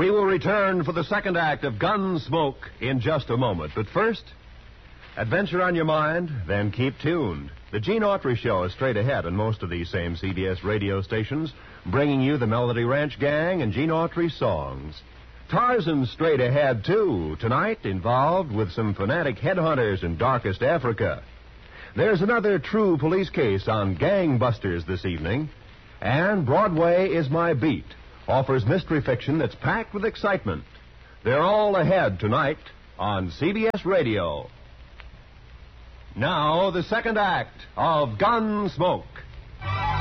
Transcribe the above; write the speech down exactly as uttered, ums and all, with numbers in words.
We will return for the second act of Gunsmoke in just a moment. But first, adventure on your mind, then keep tuned. The Gene Autry Show is straight ahead on most of these same C B S radio stations, bringing you the Melody Ranch Gang and Gene Autry songs. Tarzan's straight ahead, too, tonight involved with some fanatic headhunters in darkest Africa. There's another true police case on gangbusters this evening. And Broadway is My Beat offers mystery fiction that's packed with excitement. They're all ahead tonight on C B S Radio. Now, the second act of Gunsmoke.